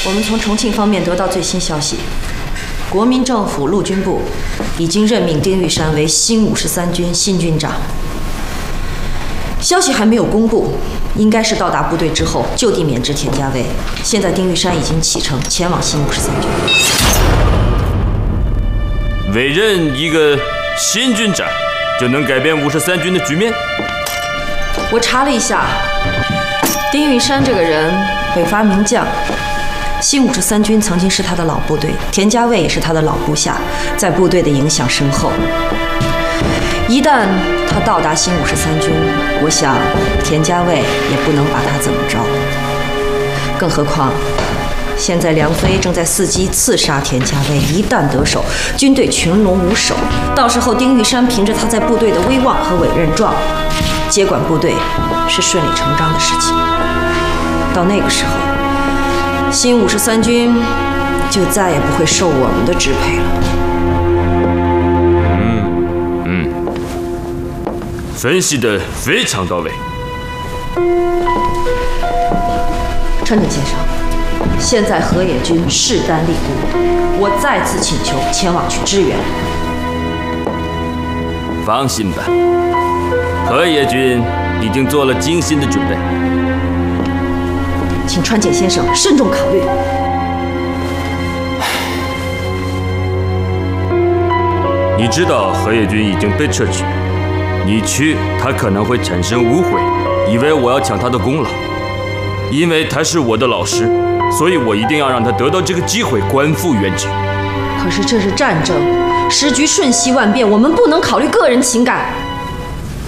我们从重庆方面得到最新消息，国民政府陆军部已经任命丁玉山为新53军新军长。消息还没有公布，应该是到达部队之后就地免职田家卫。现在丁玉山已经启程前往新53军。 委任一个新军长，就能改变53军的局面？ 我查了一下，丁玉山这个人北伐名将。新53军曾经是他的老部队，田家卫也是他的老部下，在部队的影响深厚。一旦他到达新53军，我想田家卫也不能把他怎么着。更何况，现在梁飞正在伺机刺杀田家卫，一旦得手，军队群龙无首。到时候丁玉山凭着他在部队的威望和委任状，接管部队是顺理成章的事情。到那个时候，新53军就再也不会受我们的支配了。 分析得非常到位。 川井先生，现在河野军势单力孤，我再次请求前往去支援。 放心吧，河野军已经做了精心的准备。 请川井先生慎重考虑。 你知道河野军已经被撤去，你去他可能会产生误会，以为我要抢他的功劳。因为他是我的老师，所以我一定要让他得到这个机会，官复原职。 可是这是战争，时局瞬息万变，我们不能考虑个人情感。